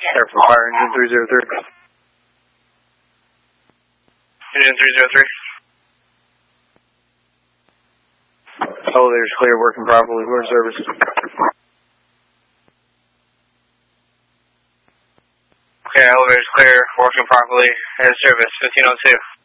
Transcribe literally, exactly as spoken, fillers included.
Air for fire engine three zero three. Engine three zero three. Elevator's clear, working properly. We're in service. Okay, elevator's clear, working properly. In service, fifteen oh two.